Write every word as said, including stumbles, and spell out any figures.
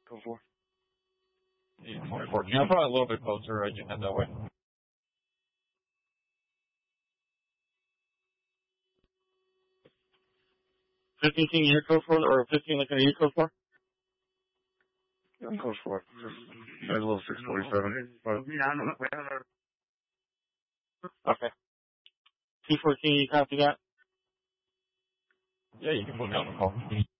Go for. Yeah, fourteen. Yeah, probably a little bit closer. I can head that way. fifteen King your code for, or fifteen like a your code for? Yeah, code for. Just a little six forty-seven. Okay. T fourteen, you copy that? Yeah, you can put me on the call.